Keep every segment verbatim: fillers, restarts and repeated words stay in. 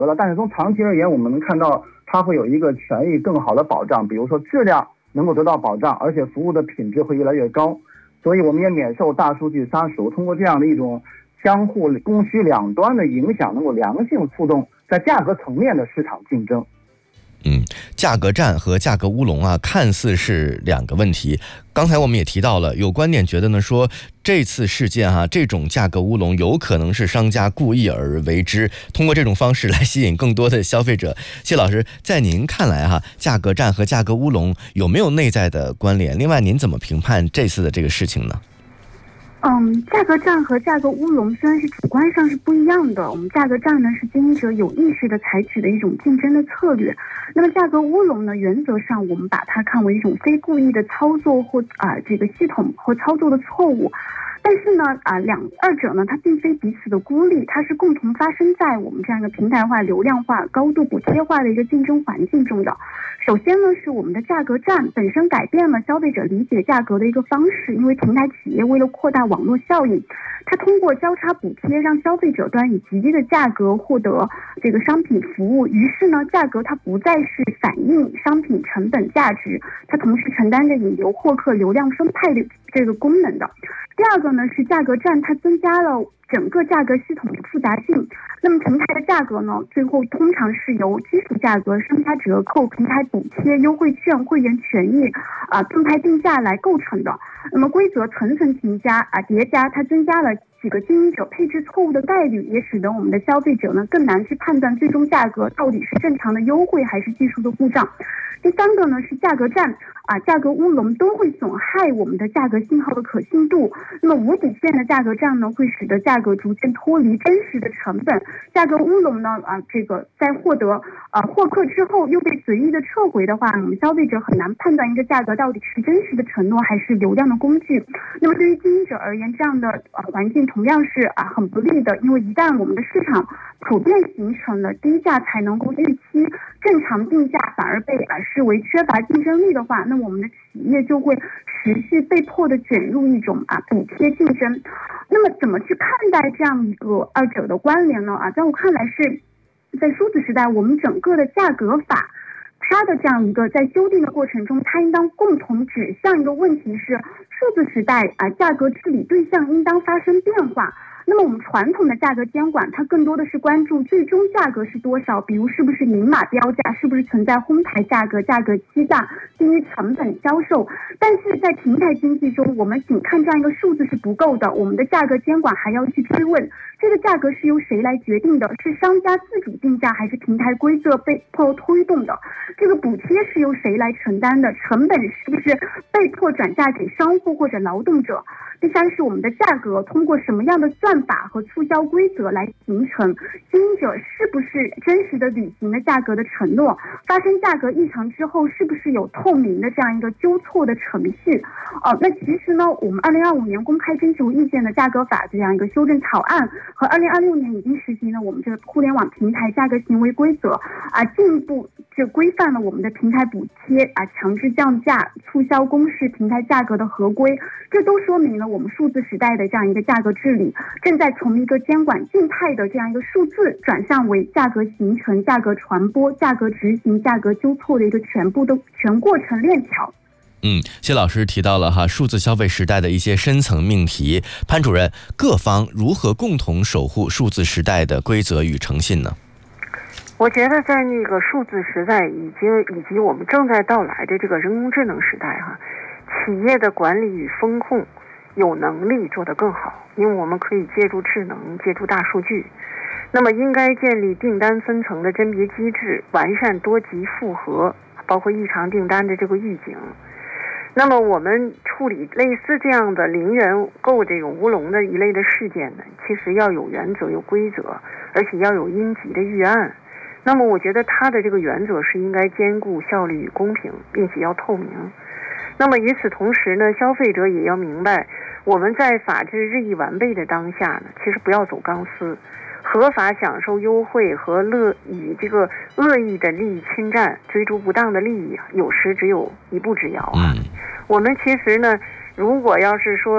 了，但是从长期而言，我们能看到它会有一个权益更好的保障，比如说质量能够得到保障，而且服务的品质会越来越高。所以我们也免受大数据杀熟，通过这样的一种相互供需两端的影响，能够良性互动在价格层面的市场竞争。 嗯，价格战和价格乌龙啊，看似是两个问题。刚才我们也提到了，有观点觉得呢，说这次事件哈、啊，这种价格乌龙有可能是商家故意而为之，通过这种方式来吸引更多的消费者。谢老师，在您看来哈、啊，价格战和价格乌龙有没有内在的关联？另外，您怎么评判这次的这个事情呢？ 嗯，价格战和价格乌龙虽然是主观上是不一样的，我们价格战呢是经营者有意识的采取的一种竞争的策略，那么价格乌龙呢，原则上我们把它看为一种非故意的操作或啊、呃、这个系统或操作的错误。但是呢，啊，两二者呢，它并非彼此的孤立，它是共同发生在我们这样一个平台化、流量化、高度补贴化的一个竞争环境中的。首先呢，是我们的价格战本身改变了消费者理解价格的一个方式，因为平台企业为了扩大网络效应，它通过交叉补贴，让消费者端以极低的价格获得这个商品服务，于是呢，价格它不再是反映商品成本价值，它同时承担着引流获客、流量分派的这个功能的。第二个呢是价格战，它增加了整个价格系统的复杂性。那么平台的价格呢，最后通常是由基础价格、商家折扣、平台补贴、优惠券、会员权益啊、盾牌定价来构成的。那么规则层层叠加啊叠加，它增加了几个经营者配置错误的概率，也使得我们的消费者呢更难去判断最终价格到底是正常的优惠还是技术的故障。第三个呢是价格战啊，价格乌龙都会损害我们的价格信号的可信度。那么无底线的价格战呢，会使得价格逐渐脱离真实的成本。价格乌龙呢啊，这个在获得啊获客之后又被随意的撤回的话，我们消费者很难判断一个价格到底是真实的承诺还是流量的工具。那么对于经营者而言，这样的啊环境同样是啊很不利的，因为一旦我们的市场普遍形成了低价才能够预期，正常定价反而被啊视为缺乏竞争力的话，那我们的企业就会持续被迫的卷入一种啊补贴竞争。那么怎么去看待这样一个二者的关联呢？啊，在我看来是在数字时代，我们整个的价格法它的这样一个在修订的过程中，它应当共同指向一个问题是，数字时代啊价格治理对象应当发生变化。那么我们传统的价格监管，它更多的是关注最终价格是多少，比如是不是明码标价，是不是存在哄抬价格、价格欺诈、低于成本销售。但是在平台经济中，我们仅看这样一个数字是不够的，我们的价格监管还要去追问，这个价格是由谁来决定的？是商家自主定价，还是平台规则被迫推动的？这个补贴是由谁来承担的？成本是不是被迫转嫁给商户或者劳动者？第三是我们的价格通过什么样的算法和促销规则来形成？经营者是不是真实的履行了价格的承诺？发生价格异常之后，是不是有透明的这样一个纠错的程序？哦，那其实呢，我们二零二五年公开征求意见的价格法这样一个修正草案，和二零二六年已经实行了我们这个互联网平台价格行为规则啊，进一步这规范了我们的平台补贴啊、强制降价、促销公示、平台价格的合规，这都说明了我们数字时代的这样一个价格治理正在从一个监管静态的这样一个数字转向为价格形成、价格传播、价格执行、价格纠错的一个全部的全过程链条。 嗯，谢老师提到了哈数字消费时代的一些深层命题，潘主任，各方如何共同守护数字时代的规则与诚信呢？ 我觉得在那个数字时代以及以及我们正在到来的这个人工智能时代哈，企业的管理与风控有能力做得更好，因为我们可以借助智能，借助大数据。那么应该建立订单分层的甄别机制，完善多级复核，包括异常订单的这个预警。那么我们处理类似这样的零元购这种乌龙的一类的事件呢，其实要有原则、有规则，而且要有应急的预案。那么我觉得它的这个原则是应该兼顾效率与公平，并且要透明。那么与此同时呢，消费者也要明白，我们在法治日益完备的当下呢，其实不要走钢丝，合法享受优惠和乐与这个恶意的利益侵占、追逐不当的利益，有时只有一步之遥啊。我们其实呢，如果要是说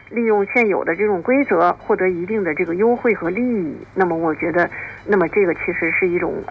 利用现有的这种规则获得一定的这个优惠和利益，那么我觉得，那么这个其实是一种